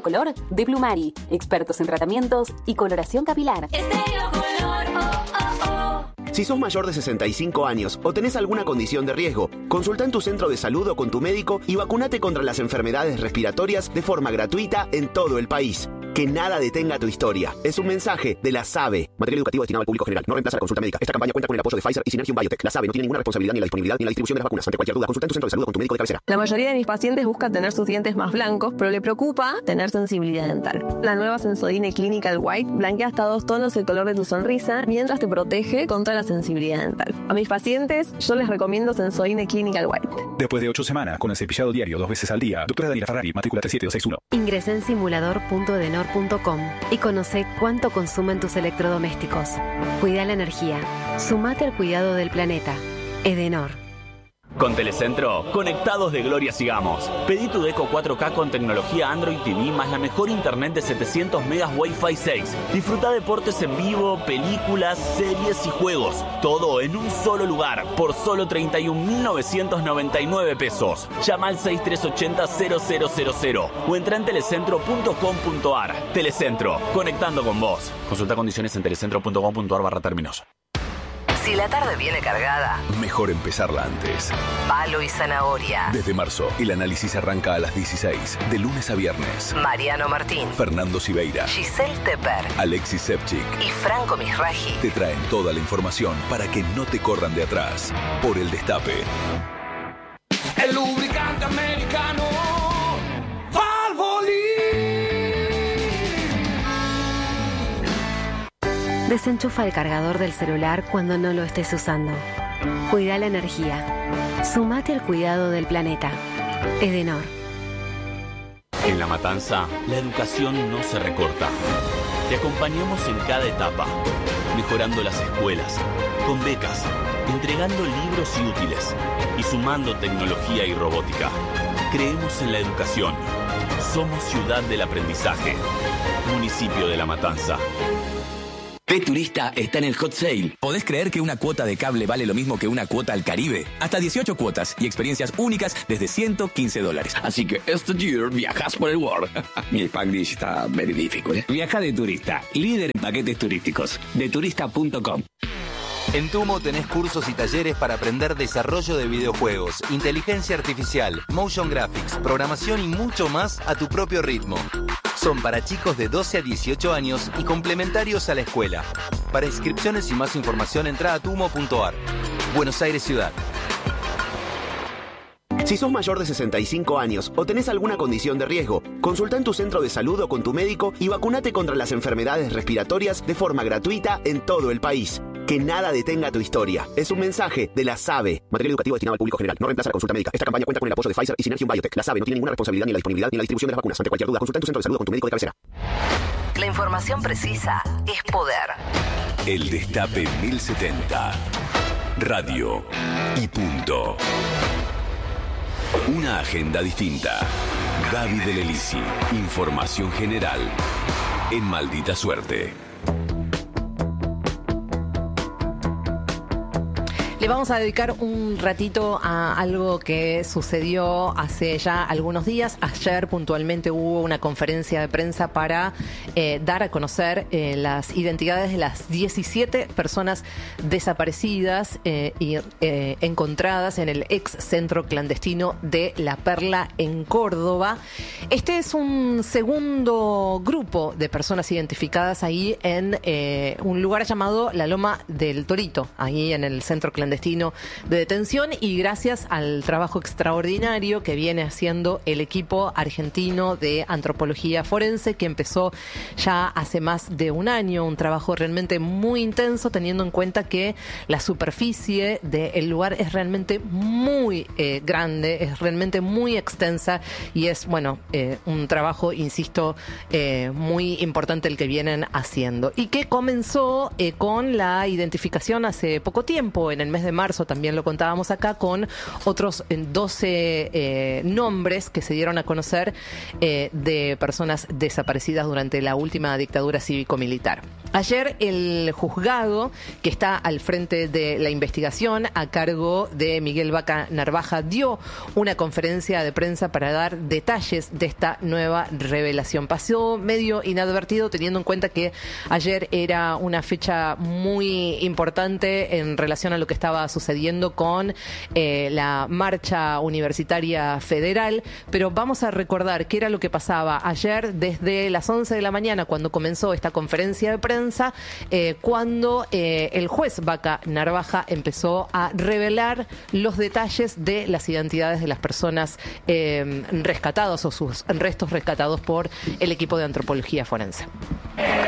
Color de Plumari. Expertos en tratamientos y coloración capilar. Estéreo Color, oh, oh, oh. Si sos mayor de 65 años o tenés alguna condición de riesgo, consulta en tu centro de salud o con tu médico y vacunate contra las enfermedades respiratorias de forma gratuita en todo el país. Que nada detenga tu historia. Es un mensaje de la SABE. Material educativo destinado al público general. No reemplaza la consulta médica. Esta campaña cuenta con el apoyo de Pfizer y Synergium Biotech. La SABE no tiene ninguna responsabilidad ni en la disponibilidad ni en la distribución de las vacunas. Ante cualquier duda, consulta en tu centro de salud o con tu médico de cabecera. La mayoría de mis pacientes buscan tener sus dientes más blancos, pero le preocupa tener sensibilidad dental. La nueva Sensodyne Clinical White blanquea hasta 2 tonos el color de tu sonrisa mientras te protege contra la sensibilidad dental. A mis pacientes yo les recomiendo Sensodyne Clinical White. Después de 8 semanas con el cepillado diario 2 veces al día, doctora Daniela Ferrari, matrícula 37261. Ingresá en simulador.edenor.com y conoce cuánto consumen tus electrodomésticos. Cuida la energía. Sumate al cuidado del planeta. Edenor. Con Telecentro, conectados de gloria sigamos. Pedí tu Deco 4K con tecnología Android TV más la mejor internet de 700 megas Wi-Fi 6. Disfruta deportes en vivo, películas, series y juegos. Todo en un solo lugar, por solo 31.999 pesos. Llama al 6380-0000 o entra en telecentro.com.ar. Telecentro, conectando con vos. Consulta condiciones en telecentro.com.ar/términos. Si la tarde viene cargada, mejor empezarla antes. Palo y zanahoria. Desde marzo, el análisis arranca a las 16, de lunes a viernes. Mariano Martín, Fernando Siveira, Giselle Tepper, Alexis Sepchik y Franco Misraji te traen toda la información para que no te corran de atrás. Por el Destape. El lubricante americano Valvoline. Desenchufa el cargador del celular cuando no lo estés usando. Cuida la energía. Sumate al cuidado del planeta. Edenor. En La Matanza, la educación no se recorta. Te acompañamos en cada etapa, mejorando las escuelas, con becas, entregando libros y útiles y sumando tecnología y robótica. Creemos en la educación. Somos ciudad del aprendizaje. Municipio de La Matanza. P-Turista está en el Hot Sale. ¿Podés creer que una cuota de cable vale lo mismo que una cuota al Caribe? Hasta 18 cuotas y experiencias únicas desde $115. Así que este year viajas por el world. Mi Spanglish está very difficult. Viaja de turista, líder en paquetes turísticos. Deturista.com. En Tumo tenés cursos y talleres para aprender desarrollo de videojuegos, inteligencia artificial, motion graphics, programación y mucho más a tu propio ritmo. Son para chicos de 12 a 18 años y complementarios a la escuela. Para inscripciones y más información entra a tumo.ar. Buenos Aires Ciudad. Si sos mayor de 65 años o tenés alguna condición de riesgo, consulta en tu centro de salud o con tu médico y vacunate contra las enfermedades respiratorias de forma gratuita en todo el país. Que nada detenga tu historia. Es un mensaje de la SABE. Material educativo destinado al público general. No reemplaza la consulta médica. Esta campaña cuenta con el apoyo de Pfizer y Synergium Biotech. La SABE no tiene ninguna responsabilidad ni en la disponibilidad ni en la distribución de las vacunas. Ante cualquier duda, consulta en tu centro de salud o con tu médico de cabecera. La información precisa es poder. El Destape 1070. Radio y punto. Una agenda distinta. Gaby del Elisi. Información general. En Maldita Suerte. Le vamos a dedicar un ratito a algo que sucedió hace ya algunos días. Ayer puntualmente hubo una conferencia de prensa para dar a conocer las identidades de las 17 personas desaparecidas y encontradas en el ex centro clandestino de La Perla en Córdoba. Este es un segundo grupo de personas identificadas ahí en un lugar llamado La Loma del Torito, ahí en el centro clandestino de detención, y gracias al trabajo extraordinario que viene haciendo el equipo argentino de antropología forense, que empezó ya hace más de un año, un trabajo realmente muy intenso, teniendo en cuenta que la superficie del lugar es realmente muy grande, es realmente muy extensa y es, bueno, un trabajo, insisto, muy importante el que vienen haciendo y que comenzó con la identificación hace poco tiempo, en el mes mes de marzo, también lo contábamos acá, con otros 12 nombres que se dieron a conocer de personas desaparecidas durante la última dictadura cívico-militar. Ayer el juzgado que está al frente de la investigación a cargo de Miguel Vaca Narvaja dio una conferencia de prensa para dar detalles de esta nueva revelación. Pasó medio inadvertido teniendo en cuenta que ayer era una fecha muy importante en relación a lo que estaba sucediendo con la marcha universitaria federal, pero vamos a recordar qué era lo que pasaba ayer desde las 11 de la mañana cuando comenzó esta conferencia de prensa, cuando el juez Vaca Narvaja empezó a revelar los detalles de las identidades de las personas rescatadas o sus restos rescatados por el equipo de antropología forense.